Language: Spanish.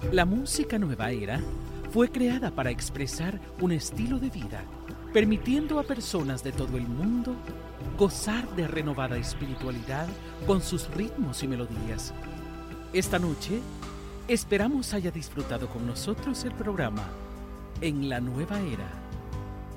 La música nueva era fue creada para expresar un estilo de vida, permitiendo a personas de todo el mundo gozar de renovada espiritualidad con sus ritmos y melodías. Esta noche, esperamos haya disfrutado con nosotros el programa En la Nueva Era.